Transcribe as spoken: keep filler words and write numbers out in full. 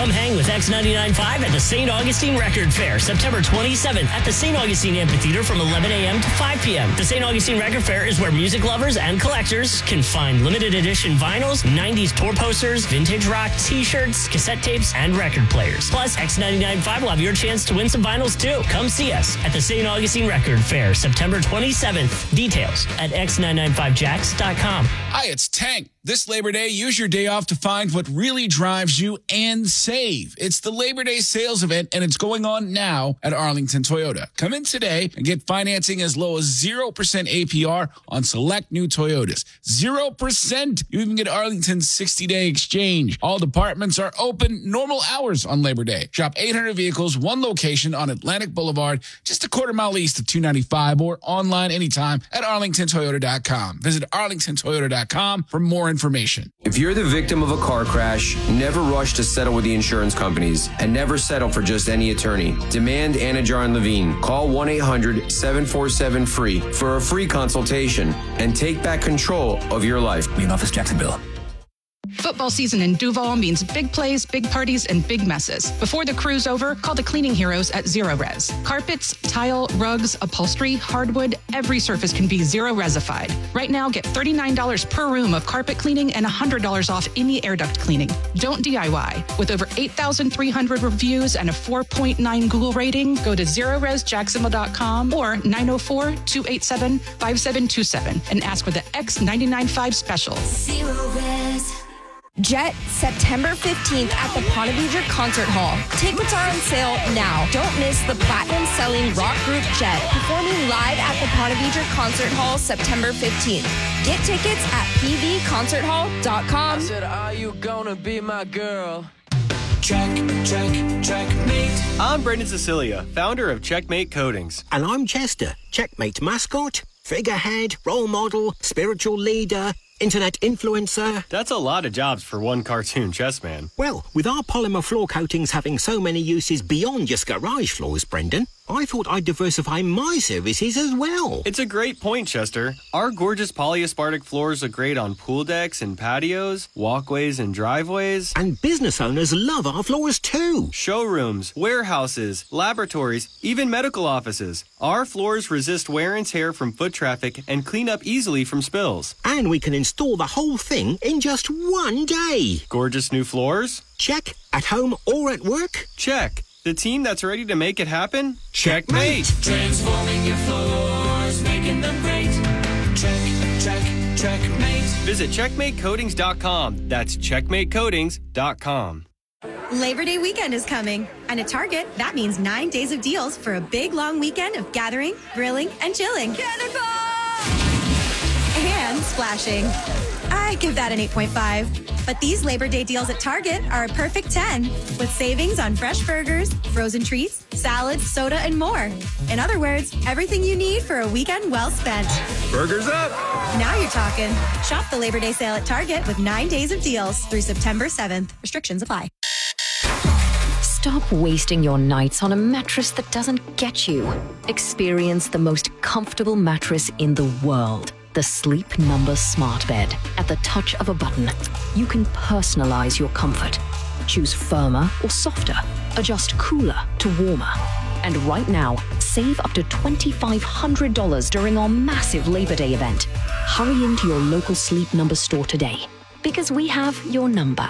Come hang with X ninety-nine point five at the Saint Augustine Record Fair, September twenty-seventh at the Saint Augustine Amphitheater from eleven a.m. to five p.m. The Saint Augustine Record Fair is where music lovers and collectors can find limited edition vinyls, nineties tour posters, vintage rock, t-shirts, cassette tapes, and record players. Plus, X ninety-nine point five will have your chance to win some vinyls too. Come see us at the Saint Augustine Record Fair, September twenty-seventh. Details at x nine nine five jacks dot com. Hi, it's Tank. This Labor Day, use your day off to find what really drives you and save. It's the Labor Day sales event, and it's going on now at Arlington Toyota. Come in today and get financing as low as zero percent A P R on select new Toyotas. zero percent. You even get Arlington's sixty-day exchange. All departments are open normal hours on Labor Day. Shop eight hundred vehicles, one location on Atlantic Boulevard, just a quarter mile east of two ninety-five, or online anytime at arlington toyota dot com. Visit arlington toyota dot com for more information. If you're the victim of a car crash, never rush to settle with the insurance companies and never settle for just any attorney. Demand Anajar and Levine. Call one eight hundred seven four seven free for a free consultation and take back control of your life. Main office, Jacksonville. Football season in Duval means big plays, big parties, and big messes. Before the crew's over, call the cleaning heroes at Zero Res. Carpets, tile, rugs, upholstery, hardwood, every surface can be Zero Resified. Right now, get thirty-nine dollars per room of carpet cleaning and one hundred dollars off any air duct cleaning. Don't D I Y. With over eight thousand three hundred reviews and a four point nine Google rating, go to zero res jacksonville dot com or nine oh four, two eight seven, five seven two seven and ask for the X ninety-nine point five special. Zero Res. Jet, September fifteenth at the Ponte Vedra Concert Hall. Tickets are on sale now. Don't miss the platinum-selling rock group Jet performing live at the Ponte Vedra Concert Hall September fifteenth. Get tickets at p v concert hall dot com. I said, are you gonna be my girl? Check, check, checkmate. I'm Brendan Cecilia, founder of Checkmate Coatings. And I'm Chester, Checkmate mascot, figurehead, role model, spiritual leader, internet influencer. That's a lot of jobs for one cartoon chess man. Well, with our polymer floor coatings having so many uses beyond just garage floors, Brendan, I thought I'd diversify my services as well. It's a great point, Chester. Our gorgeous polyaspartic floors look great on pool decks and patios, walkways and driveways. And business owners love our floors too. Showrooms, warehouses, laboratories, even medical offices. Our floors resist wear and tear from foot traffic and clean up easily from spills. And we can install the whole thing in just one day. Gorgeous new floors? Check. At home or at work? Check. The team that's ready to make it happen? Checkmate! Transforming your floors, making them great. Check, check, checkmate. Visit checkmate coatings dot com. That's checkmate coatings dot com. Labor Day weekend is coming, and at Target, that means nine days of deals for a big, long weekend of gathering, grilling, and chilling. Cannonball! And splashing. I give that an eight point five. But these Labor Day deals at Target are a perfect ten, with savings on fresh burgers, frozen treats, salads, soda, and more. In other words, everything you need for a weekend well spent. Burgers up! Now you're talking. Shop the Labor Day sale at Target with nine days of deals through September seventh. Restrictions apply. Stop wasting your nights on a mattress that doesn't get you. Experience the most comfortable mattress in the world. The Sleep Number Smart Bed. At the touch of a button, you can personalize your comfort. Choose firmer or softer. Adjust cooler to warmer. And right now, save up to two thousand five hundred dollars during our massive Labor Day event. Hurry into your local Sleep Number store today, because we have your number.